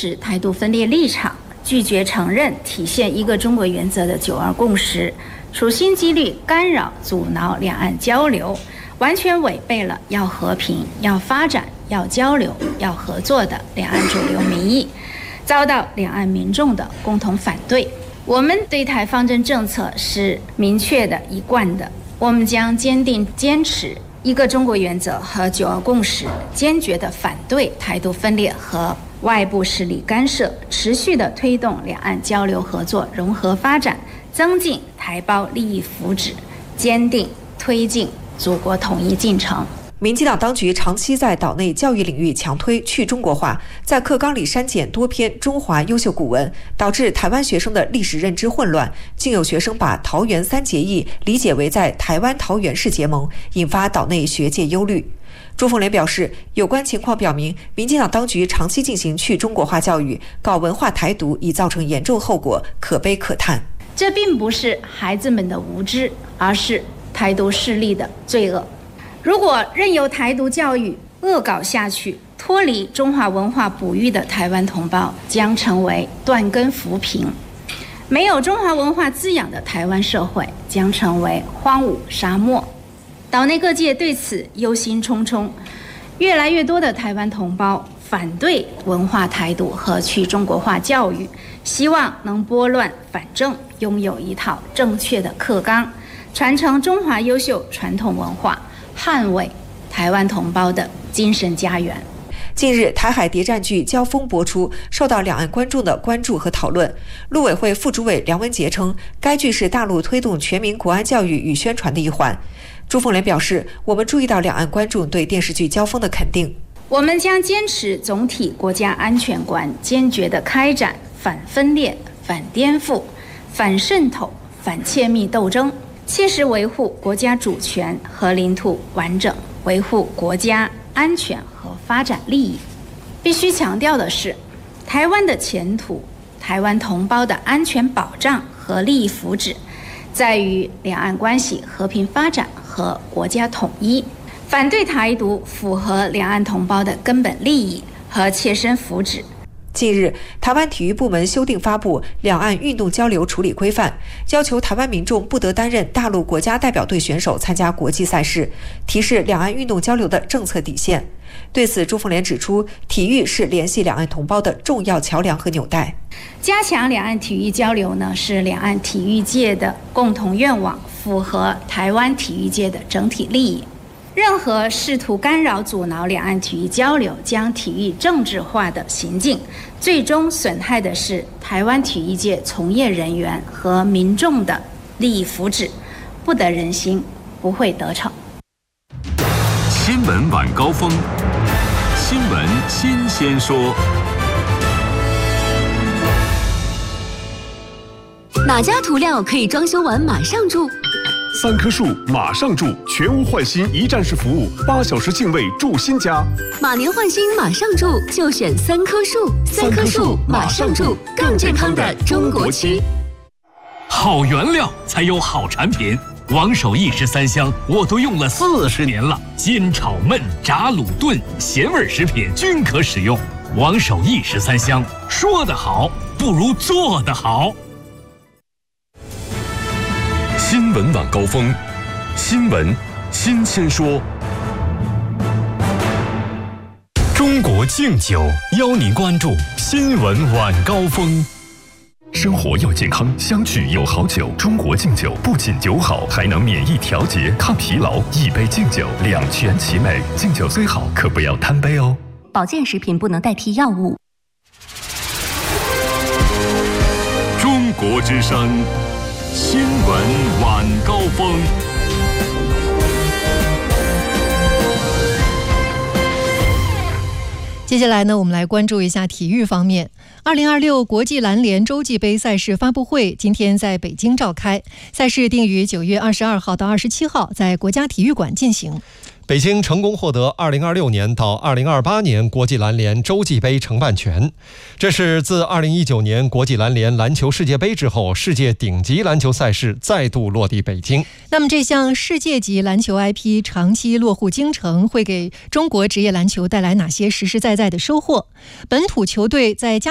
持台独分裂立场，拒绝承认体现一个中国原则的9·2共识，处心积虑干扰阻挠两岸交流，完全违背了要和平、要发展、要交流、要合作的两岸主流民意，遭到两岸民众的共同反对。我们对台方针政策是明确的、一贯的，我们将坚定坚持一个中国原则和9·2共识，坚决地反对台独分裂和外部势力干涉，持续地推动两岸交流合作融合发展，增进台胞利益福祉，坚定推进祖国统一进程。 民进党当局长期在岛内教育领域强推去中国化，在课纲里删减多篇中华优秀古文，导致台湾学生的历史认知混乱，竟有学生把桃园3结义理解为在台湾桃园市结盟，引发岛内学界忧虑。朱凤莲表示，有关情况表明，民进党当局长期进行去中国化教育，搞文化台独，已造成严重后果，可悲可叹。 这并不是孩子们的无知，而是台独势力的罪恶。如果任由台独教育恶搞下去，脱离中华文化哺育的台湾同胞将成为断根浮萍，没有中华文化滋养的台湾社会将成为荒芜沙漠。岛内各界对此忧心忡忡，越来越多的台湾同胞反对文化台独和去中国化教育，希望能拨乱反正，拥有一套正确的课纲，传承中华优秀传统文化，捍卫台湾同胞的精神家园。 近日，台海谍战剧《交锋》播出，受到两岸观众的关注和讨论。陆委会副主委梁文杰称，该剧是大陆推动全民国安教育与宣传的一环。朱凤莲表示，我们注意到两岸观众对电视剧《交锋》的肯定， 我们将坚持总体国家安全观，坚决地开展反分裂、反颠覆、反渗透、反窃密斗争，切实维护国家主权和领土完整，维护国家安全和发展利益。必须强调的是，台湾的前途、台湾同胞的安全保障和利益福祉，在于两岸关系和平发展和国家统一。反对台独符合两岸同胞的根本利益和切身福祉。 近日，台湾体育部门修订发布《两岸运动交流处理规范》，要求台湾民众不得担任大陆国家代表队选手参加国际赛事，提示两岸运动交流的政策底线。对此，朱凤莲指出，体育是联系两岸同胞的重要桥梁和纽带。 加强两岸体育交流呢，是两岸体育界的共同愿望，符合台湾体育界的整体利益。任何试图干扰、阻挠两岸体育交流、将体育政治化的行径，最终损害的是台湾体育界从业人员和民众的利益福祉，不得人心，不会得逞。 新闻晚高峰，新闻新鲜说。 哪家涂料可以装修完马上住 ？3棵树马上住，全屋换新一站式服务，8小时净位住新家。 马年换新马上住，就选3棵树。3棵树马上住，更健康的中国区。 好原料才有好产品，王守义13香我都用了40年了，煎炒焖炸卤炖咸味食品均可使用。王守义13香，说得好不如做得好。 新闻晚高峰，新闻新鲜说。 中国敬酒邀您关注新闻晚高峰。 生活要健康，相聚有好酒。中国敬酒不仅酒好，还能免疫调节、抗疲劳。一杯敬酒，两全其美。敬酒虽好，可不要贪杯哦。 保健食品不能代替药物。 中国之声，新闻晚高峰。 接下来呢，我们来关注一下体育方面。2026国际篮联洲际杯赛事发布会今天在北京召开，赛事定于9月22号到27号在国家体育馆进行。 北京成功获得2026年到2028年国际篮联洲际杯承办权，这是自2019年国际篮联篮球世界杯之后，世界顶级篮球赛事再度落地北京。 那么这项世界级篮球 IP 长期落户京城，会给中国职业篮球带来哪些实实在在的收获？本土球队在